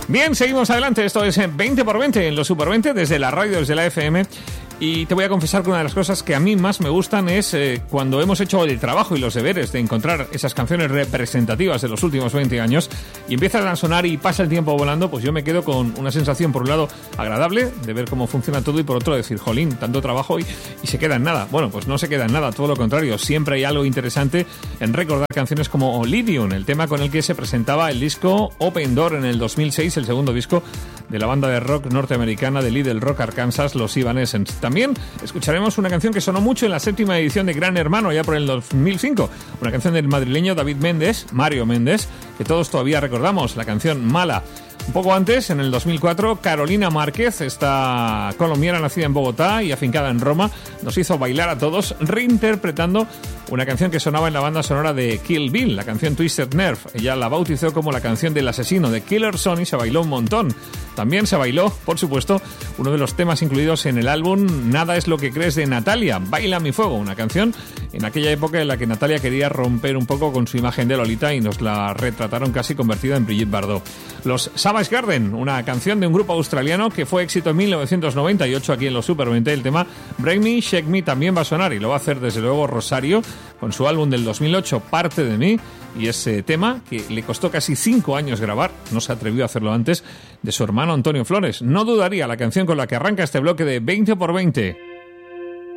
Bien, seguimos adelante. Esto es 20 por 20 en los Super 20 desde la radio, desde la FM. Y te voy a confesar que una de las cosas que a mí más me gustan es cuando hemos hecho el trabajo y los deberes de encontrar esas canciones representativas de los últimos 20 años y empiezan a sonar y pasa el tiempo volando, pues yo me quedo con una sensación, por un lado, agradable de ver cómo funciona todo y por otro decir, jolín, tanto trabajo y se queda en nada. Bueno, pues no se queda en nada, todo lo contrario. Siempre hay algo interesante en recordar canciones como Lydian, el tema con el que se presentaba el disco Open Door en el 2006, el segundo disco de la banda de rock norteamericana de Little Rock, Arkansas, los Evanescence. También escucharemos una canción que sonó mucho en la 7ª edición de Gran Hermano, ya por el 2005. Una canción del madrileño David Méndez, Mario Méndez, que todos todavía recordamos, la canción Mala. Un poco antes, en el 2004, Carolina Márquez, esta colombiana nacida en Bogotá y afincada en Roma, nos hizo bailar a todos reinterpretando una canción que sonaba en la banda sonora de Kill Bill, la canción Twisted Nerve. Ella la bautizó como la canción del asesino de Killer Son y se bailó un montón. También se bailó, por supuesto, uno de los temas incluidos en el álbum Nada es lo que crees de Natalia, Baila mi fuego, una canción en aquella época en la que Natalia quería romper un poco con su imagen de Lolita y nos la retrataron casi convertida en Brigitte Bardot. Los Savage Garden, una canción de un grupo australiano que fue éxito en 1998 aquí en los Super 20. El tema Break Me, Shake Me también va a sonar y lo va a hacer desde luego Rosario con su álbum del 2008, Parte de mí, y ese tema que le costó casi 5 años grabar, no se atrevió a hacerlo antes, de su hermano Antonio Flores. No dudaría, la canción con la que arranca este bloque de 20 por 20.